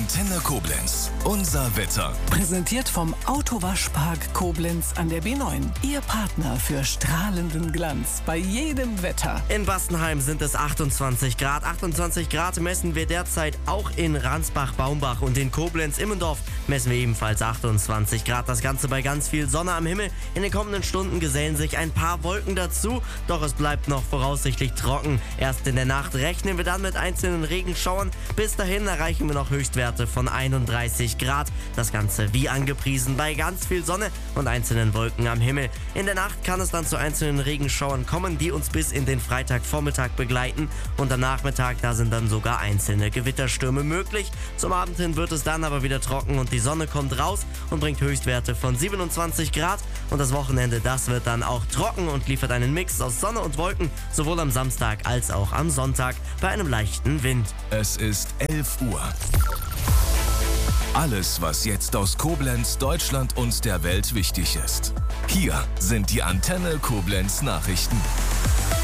Antenne Koblenz. Unser Wetter. Präsentiert vom Autowaschpark Koblenz an der B9. Ihr Partner für strahlenden Glanz bei jedem Wetter. In Bastenheim sind es 28 Grad. 28 Grad messen wir derzeit auch in Ransbach-Baumbach und in Koblenz-Immendorf messen wir ebenfalls 28 Grad. Das Ganze bei ganz viel Sonne am Himmel. In den kommenden Stunden gesellen sich ein paar Wolken dazu, doch es bleibt noch voraussichtlich trocken. Erst in der Nacht rechnen wir dann mit einzelnen Regenschauern. Bis dahin erreichen wir noch Höchstwerte von 31 Grad. Das Ganze wie angepriesen bei ganz viel Sonne und einzelnen Wolken am Himmel. In der Nacht kann es dann zu einzelnen Regenschauern kommen, die uns bis in den Freitagvormittag begleiten. Und am Nachmittag, da sind dann sogar einzelne Gewitterstürme möglich. Zum Abend hin wird es dann aber wieder trocken und die Sonne kommt raus und bringt Höchstwerte von 27 Grad. Und das Wochenende, das wird dann auch trocken und liefert einen Mix aus Sonne und Wolken, sowohl am Samstag als auch am Sonntag bei einem leichten Wind. Es ist 11 Uhr. Alles, was jetzt aus Koblenz, Deutschland und der Welt wichtig ist. Hier sind die Antenne Koblenz Nachrichten.